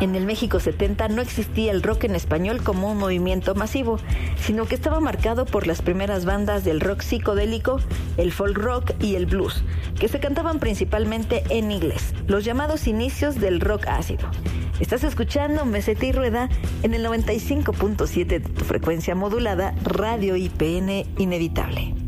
En el México 70 no existía el rock en español como un movimiento masivo, sino que estaba marcado por las primeras bandas del rock psicodélico, el folk rock y el blues, que se cantaban principalmente en inglés, los llamados inicios del rock ácido. Estás escuchando Meseta y Rueda en el 95.7 de tu frecuencia modulada, Radio IPN Inevitable.